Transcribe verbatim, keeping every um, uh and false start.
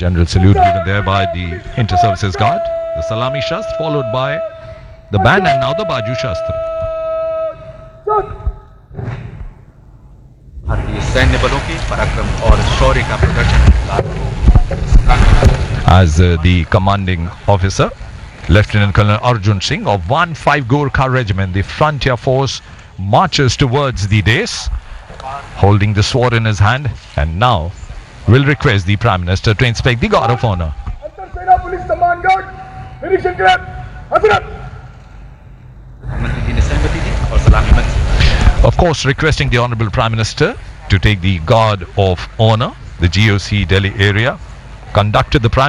General salute given there by the Inter-Services Guard. The Salami Shastra followed by the band and now the Baju Shastra. भारतीय सैन्य बलों के पराक्रम और शौर्य का प्रदर्शन as uh, the commanding officer, Lieutenant Colonel Arjun Singh of one five Gorkha Regiment, the frontier force, marches towards the dais, holding the sword in his hand, and now will request the Prime Minister to inspect the Guard of Honor. Of course, requesting the Honorable Prime Minister to take the Guard of Honor, the G O C Delhi area, conducted the Prime